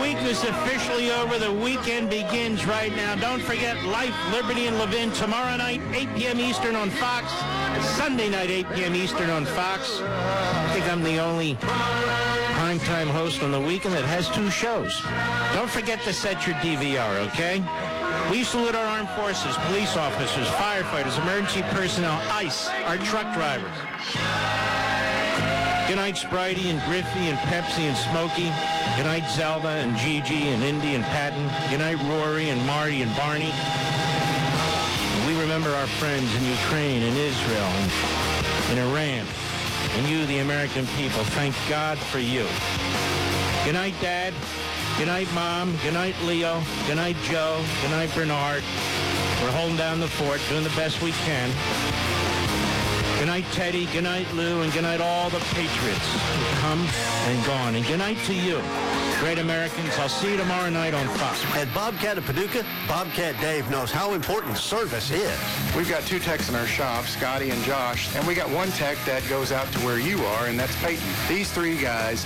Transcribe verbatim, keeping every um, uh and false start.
week is officially over. The weekend begins right now. Don't forget Life, Liberty, and Levin tomorrow night, eight p.m. Eastern on Fox. Sunday night, eight p.m. Eastern on Fox. I think I'm the only primetime host on the weekend that has two shows. Don't forget to set your D V R, okay? We salute our armed forces, police officers, firefighters, emergency personnel, ICE, our truck drivers. Good night, Spritey and Griffey and Pepsi and Smokey. Good night, Zelda and Gigi and Indy and Patton. Good night, Rory and Marty and Barney. And we remember our friends in Ukraine and Israel and in Iran. And you, the American people, thank God for you. Good night, Dad. Good night, Mom. Good night, Leo. Good night, Joe. Good night, Bernard. We're holding down the fort, doing the best we can. Good night, Teddy. Good night, Lou. And good night, all the patriots who've come and gone. And good night to you, great Americans. I'll see you tomorrow night on Fox. At Bobcat of Paducah, Bobcat Dave knows how important service is. We've got two techs in our shop, Scotty and Josh, and we got one tech that goes out to where you are, and that's Peyton. These three guys